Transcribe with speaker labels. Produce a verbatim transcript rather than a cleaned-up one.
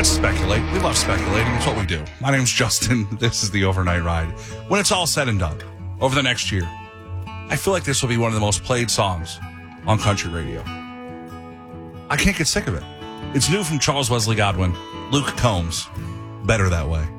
Speaker 1: Let's speculate. We love speculating. It's what we do. My name's Justin. This is the Overnight Ride. When it's all said and done, over the next year, I feel like this will be one of the most played songs on country radio. I can't get sick of it. It's new from Charles Wesley Godwin, Luke Combs. Better That Way.